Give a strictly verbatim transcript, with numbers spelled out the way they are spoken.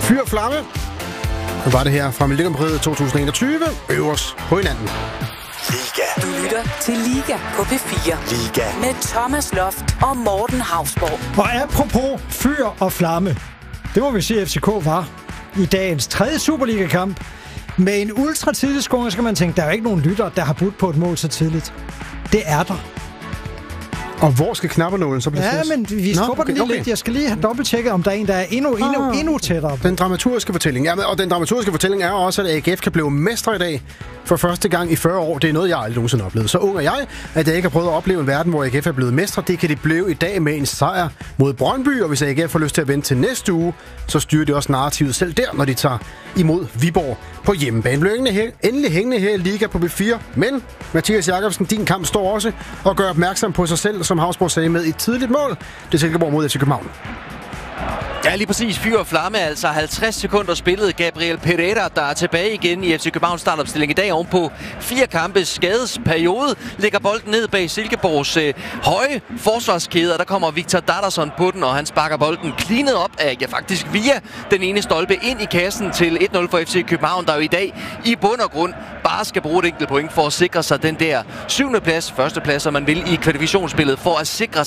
Fyr og flamme. Nu var det her fra Melodi Grand Prix to tusind enogtyve. Øvers på hinanden. Liga. Du lytter til Liga på P fire. Liga. Med Thomas Loft og Morten Hausborg. Og apropos fyr og flamme. Det må vi sige, at F C K var i dagens tredje Superliga-kamp. Med en ultra tidlig scoring, skal man tænke, der er jo ikke nogen lytter, der har budt på et mål så tidligt. Det er der. Og hvor skal knappenålen så placeres? Ja, men vi skubber okay, den lige okay. lidt. Jeg skal lige have dobbelttjekket, om der er en, der er endnu, endnu, Ah. endnu tættere på. Den dramaturgiske fortælling. Ja, men, og den dramaturgiske fortælling er også, at A G F kan blive mestre i dag for første gang i fyrre år. Det er noget, jeg aldrig nogensinde har oplevet. Så ung er jeg, at jeg ikke har prøvet at opleve en verden, hvor A G F er blevet mestre. Det kan de blive i dag med en sejr mod Brøndby, og hvis A G F får lyst til at vente til næste uge, så styrer de også narrativet selv der, når de tager imod Viborg på hjemmebane. Bliver endelig, endelig hængende her i Liga på B fire, men Mathias Jakobsen, din kamp står også og gør opmærksom på sig selv, som Hausborg sagde med et tidligt mål. Det er Silkeborg mod F C København. Ja, lige præcis. Fyr og flamme, altså halvtreds sekunder spillet. Gabriel Pereira, der er tilbage igen i F C Københavns startopstilling i dag ovenpå fire kampes skadesperiode, lægger bolden ned bag Silkeborgs øh, høje forsvarskæde, og der kommer Victor Dadderson på den, og han sparker bolden cleanet op af, ja faktisk via den ene stolpe ind i kassen til et nul for F C København, der jo i dag i bund og grund bare skal bruge et enkelt point for at sikre sig den der syvende plads, første plads, som man vil i kvalifikationsspillet, for at sikre